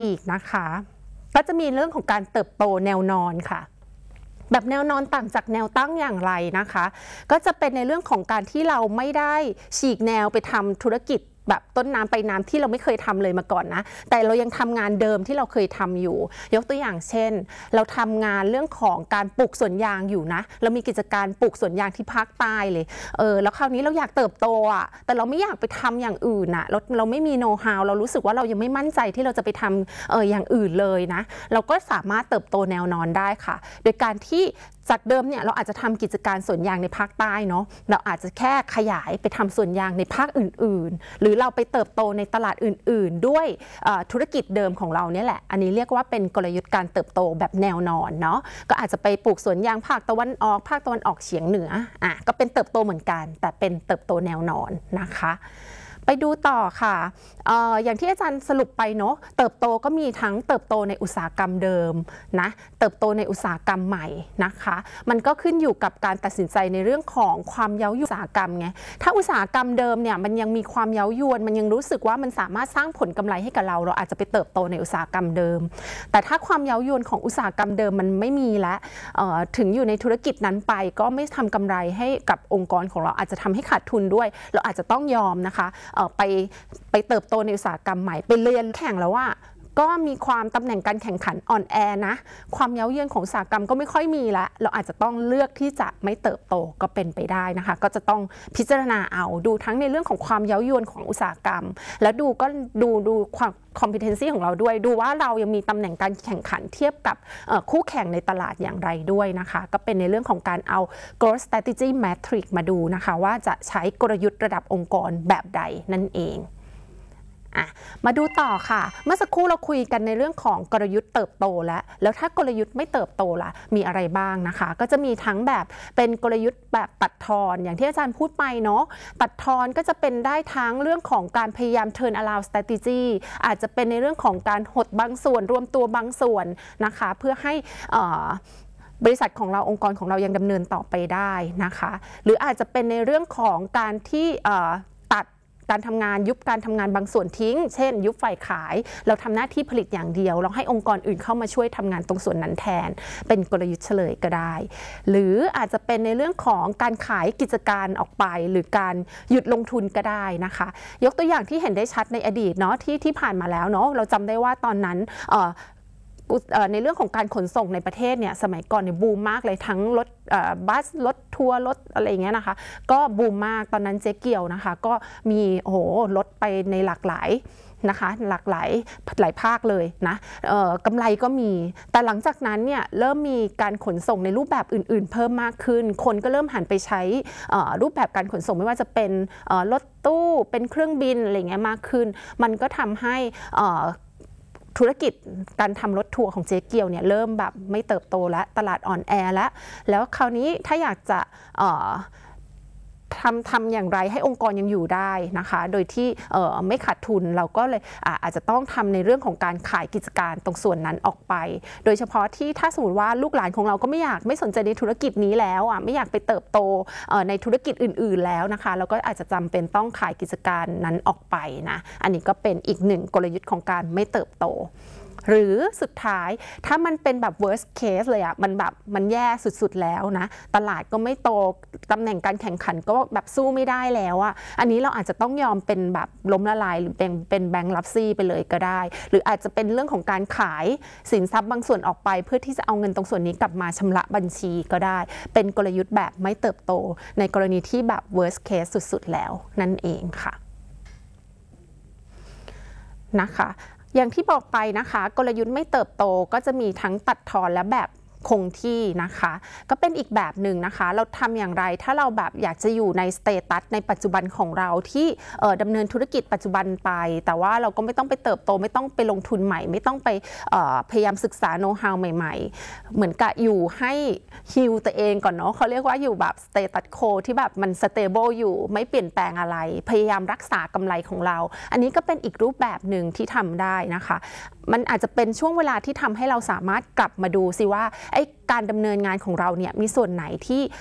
อีกนะคะก็จะมีเรื่องของการเติบโตแนวนอนค่ะแบบแนวนอนต่างจากแนวตั้งอย่างไรนะคะก็จะเป็นในเรื่องของการที่เราไม่ได้ฉีกแนวไปทำธุรกิจแบบต้นน้ำไปน้ำที่เราไม่เคยทำเลยมาก่อนนะแต่เรายังทำงานเดิมที่เราเคยทำอยู่ยกตัวอย่างเช่นเราทำงานเรื่องของการปลูกสวนยางอยู่นะเรามีกิจการปลูกสวนยางที่ภาคใต้เลยแล้วคราวนี้เราอยากเติบโตอ่ะแต่เราไม่อยากไปทำอย่างอื่นอ่ะเราไม่มีโน้ตฮาวเรารู้สึกว่าเรายังไม่มั่นใจที่เราจะไปทำอย่างอื่นเลยนะเราก็สามารถเติบโตแนวนอนได้ค่ะโดยการที่จากเดิมเนี่ยเราอาจจะทำกิจการสวนยางในภาคใต้เนาะเราอาจจะแค่ขยายไปทำสวนยางในภาคอื่นๆหรือเราไปเติบโตในตลาดอื่นๆด้วยธุรกิจเดิมของเราเนี่ยแหละอันนี้เรียกว่าเป็นกลยุทธ์การเติบโตแบบแนวนอนเนาะก็อาจจะไปปลูกสวนยางภาคตะวันออกเฉียงเหนือก็เป็นเติบโตเหมือนกันแต่เป็นเติบโตแนวนอนนะคะไปดูต่อค่ะอย่างที่อาจารย์สรุปไปเนาะเติบโตก็มีทั้งเติบโตในอุตสาหกรรมเดิมนะเติบโตในอุตสาหกรรมใหม่นะคะมันก็ขึ้นอยู่กับการตัดสินใจในเรื่องของความเย้ายวนอุตสาหกรรมไงถ้าอุตสาหกรรมเดิมเนี่ยมันยังมีความเย้ายวนมันยังรู้สึกว่ามันสามารถสร้างผลกำไรให้กับเราอาจจะไปเติบโตในอุตสาหกรรมเดิมแต่ถ้าความเย้ายวนของอุตสาหกรรมเดิมมันไม่มีแล้วถึงอยู่ในธุรกิจนั้นไปก็ไม่ทำกำไรให้กับองค์กรของเราอาจจะทำให้ขาดทุนด้วยเราอาจจะต้องยอมนะคะไปเติบโตในอุตสาหกรรมใหม่ไปเรียนแข่งแล้วว่าก็มีความตำแหน่งการแข่งขันอ่อนแอนะความเย้าเยือนของอุตสาหกรรมก็ไม่ค่อยมีละเราอาจจะต้องเลือกที่จะไม่เติบโตก็เป็นไปได้นะคะก็จะต้องพิจารณาเอาดูทั้งในเรื่องของความเย้ายวนของอุตสาหกรรมแล้วดูความcompetency ของเราด้วยดูว่าเรายังมีตำแหน่งการแข่งขันเทียบกับคู่แข่งในตลาดอย่างไรด้วยนะคะก็เป็นในเรื่องของการเอา growth strategy matrix มาดูนะคะว่าจะใช้กลยุทธ์ระดับองค์กรแบบใดนั่นเองมาดูต่อค่ะเมื่อสักครู่เราคุยกันในเรื่องของกลยุทธ์เติบโตแล้วถ้ากลยุทธ์ไม่เติบโตล่ะมีอะไรบ้างนะคะก็จะมีทั้งแบบเป็นกลยุทธ์แบบตัดทอนอย่างที่อาจารย์พูดไปเนาะตัดทอนก็จะเป็นได้ทั้งเรื่องของการพยายาม turn around strategy อาจจะเป็นในเรื่องของการหดบางส่วนรวมตัวบางส่วนนะคะเพื่อให้บริษัทของเราองค์กรของเรายังดำเนินต่อไปได้นะคะหรืออาจจะเป็นในเรื่องของการที่ตัดการทำงานยุบการทำงานบางส่วนทิ้งเช่นยุบฝ่ายขายเราทำหน้าที่ผลิตอย่างเดียวเราให้องค์กรอื่นเข้ามาช่วยทำงานตรงส่วนนั้นแทนเป็นกลยุทธ์เฉลยก็ได้หรืออาจจะเป็นในเรื่องของการขายกิจการออกไปหรือการหยุดลงทุนก็ได้นะคะยกตัวอย่างที่เห็นได้ชัดในอดีตเนาะที่ผ่านมาแล้วเนาะเราจำได้ว่าตอนนั้นในเรื่องของการขนส่งในประเทศเนี่ยสมัยก่อนเนี่ยบูมมากเลยทั้งรถบัสรถทัวร์รถอะไรอย่างเงี้ยนะคะก็บูมมากตอนนั้นเจ๊เกียวนะคะก็มีรถไปในหลากหลายนะคะหลายภาคเลยนะกำไรก็มีแต่หลังจากนั้นเนี่ยเริ่มมีการขนส่งในรูปแบบอื่นๆเพิ่มมากขึ้นคนก็เริ่มหันไปใช้รูปแบบการขนส่งไม่ว่าจะเป็นรถตู้เป็นเครื่องบินอะไรเงี้ยมากขึ้นมันก็ทำให้ธุรกิจการทำรถทัวร์ของเจ๊เกียวเนี่ยเริ่มแบบไม่เติบโตแล้วตลาดอ่อนแอแล้วคราวนี้ถ้าอยากจะทำอย่างไรให้องค์กรยังอยู่ได้นะคะโดยที่ไม่ขาดทุนเราก็เลยอาจจะต้องทำในเรื่องของการขายกิจการตรงส่วนนั้นออกไปโดยเฉพาะที่ถ้าสมมติว่าลูกหลานของเราก็ไม่สนใจในธุรกิจนี้แล้วไม่อยากไปเติบโตในธุรกิจอื่นๆแล้วนะคะเราก็อาจจะจำเป็นต้องขายกิจการนั้นออกไปนะอันนี้ก็เป็นอีกหนึ่งกลยุทธ์ของการไม่เติบโตหรือสุดท้ายถ้ามันเป็นแบบ worst case เลยมันแย่สุดๆแล้วนะตลาดก็ไม่โตตำแหน่งการแข่งขันก็แบบสู้ไม่ได้แล้วอันนี้เราอาจจะต้องยอมเป็นแบบล้มละลายหรือเป็นแบงก์รับซี่ไปเลยก็ได้หรืออาจจะเป็นเรื่องของการขายสินทรัพย์บางส่วนออกไปเพื่อที่จะเอาเงินตรงส่วนนี้กลับมาชำระบัญชีก็ได้เป็นกลยุทธ์แบบไม่เติบโตในกรณีที่แบบ worst case สุดๆแล้วนั่นเองค่ะนะคะอย่างที่บอกไปนะคะกลยุทธ์ไม่เติบโตก็จะมีทั้งตัดทอนและแบบคงที่นะคะก็เป็นอีกแบบหนึ่งนะคะเราทำอย่างไรถ้าเราแบบอยากจะอยู่ในสเตตัสในปัจจุบันของเราที่ดำเนินธุรกิจปัจจุบันไปแต่ว่าเราก็ไม่ต้องไปเติบโตไม่ต้องไปลงทุนใหม่ไม่ต้องไปพยายามศึกษาโน้ตฮาวใหม่ๆเหมือนกับอยู่ให้ฮิลตัวเองก่อนเนาะเขาเรียกว่าอยู่แบบสเตตัสโคที่แบบมันสเตเบิลอยู่ไม่เปลี่ยนแปลงอะไรพยายามรักษากำไรของเราอันนี้ก็เป็นอีกรูปแบบหนึ่งที่ทำได้นะคะมันอาจจะเป็นช่วงเวลาที่ทำให้เราสามารถกลับมาดูสิว่าการดำเนินงานของเราเนี่ยมีส่วนไหนที่